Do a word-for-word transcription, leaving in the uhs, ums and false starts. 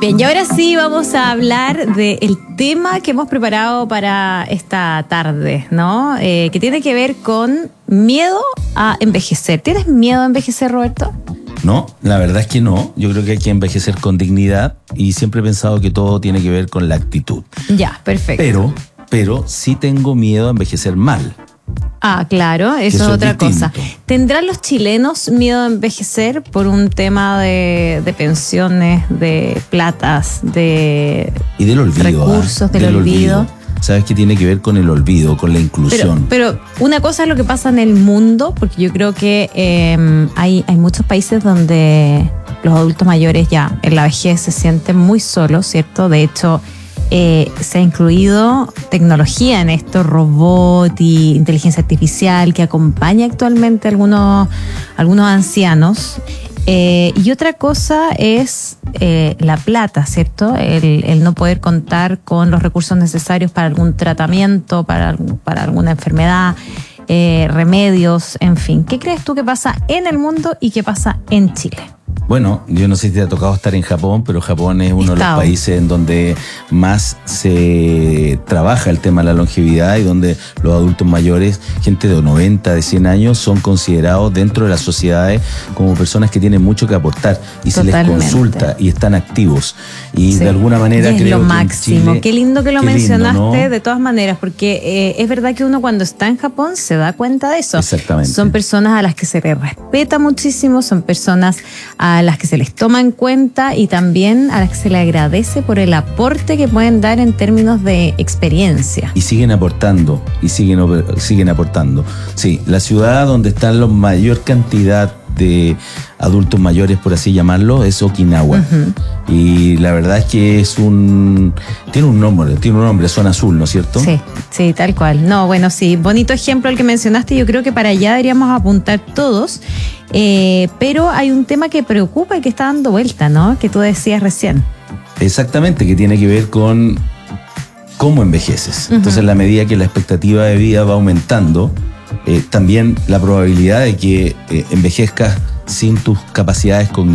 Bien, y ahora sí vamos a hablar del tema que hemos preparado para esta tarde, ¿no? Eh, que tiene que ver con miedo a envejecer. ¿Tienes miedo a envejecer, Roberto? No, la verdad es que no. Yo creo que hay que envejecer con dignidad y siempre he pensado que todo tiene que ver con la actitud. Ya, perfecto. Pero, pero sí tengo miedo a envejecer mal. Ah, claro, eso, eso es otra es distinto. cosa. ¿Tendrán los chilenos miedo a envejecer por un tema de, de pensiones, de platas, de y del olvido, recursos, ¿ah? del, del olvido? olvido? ¿Sabes qué tiene que ver con el olvido, con la inclusión? Pero, pero una cosa es lo que pasa en el mundo, porque yo creo que eh, hay, hay muchos países donde los adultos mayores ya en la vejez se sienten muy solos, ¿cierto? De hecho, eh, se ha incluido tecnología en esto, robot y inteligencia artificial que acompaña actualmente a algunos, algunos ancianos. Eh, y otra cosa es eh, la plata, ¿cierto? El, el no poder contar con los recursos necesarios para algún tratamiento, para, para alguna enfermedad, eh, remedios, en fin. ¿Qué crees tú que pasa en el mundo y qué pasa en Chile? Bueno, yo no sé si te ha tocado estar en Japón, pero Japón es uno de los países en donde más se trabaja el tema de la longevidad y donde los adultos mayores, gente de noventa, de cien años, son considerados dentro de las sociedades como personas que tienen mucho que aportar y Totalmente. Se les consulta y están activos. Y sí. de alguna manera y es creo lo que máximo. Chile, qué lindo que lo mencionaste, lindo, ¿no? De todas maneras, porque eh, es verdad que uno cuando está en Japón se da cuenta de eso. Exactamente. Son personas a las que se les respeta muchísimo, son personas a a las que se les toma en cuenta y también a las que se les agradece por el aporte que pueden dar en términos de experiencia. Y siguen aportando, y siguen, siguen aportando. Sí, la ciudad donde está la mayor cantidad de adultos mayores, por así llamarlo, es Okinawa. Uh-huh. Y la verdad es que es un... Tiene un nombre, tiene un nombre, zona azul, ¿no es cierto? Sí, sí, tal cual. No, bueno, sí, bonito ejemplo el que mencionaste. Yo creo que para allá deberíamos apuntar todos. Eh, pero hay un tema que preocupa y que está dando vuelta, ¿no? Que tú decías recién. Exactamente, que tiene que ver con cómo envejeces. Uh-huh. Entonces, a la medida que la expectativa de vida va aumentando, eh, también la probabilidad de que eh, envejezcas sin tus capacidades cognitivas